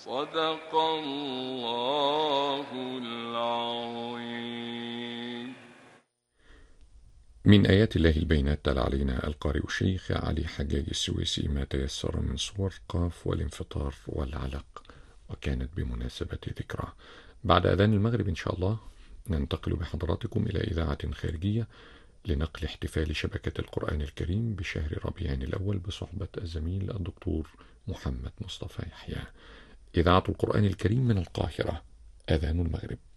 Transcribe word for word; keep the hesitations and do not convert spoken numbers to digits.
صدق الله العظيم. من آيات الله البينات تلا علينا القارئ الشيخ علي حجاج السويسي ما تيسر من صور قاف والانفطار والعلق، وكانت بمناسبة ذكرى. بعد أذان المغرب إن شاء الله ننتقل بحضراتكم إلى إذاعة خارجية لنقل احتفال شبكة القرآن الكريم بشهر ربيع الأول بصحبة الزميل الدكتور محمد مصطفى يحيى. إذاعة القرآن الكريم من القاهرة، أذان المغرب.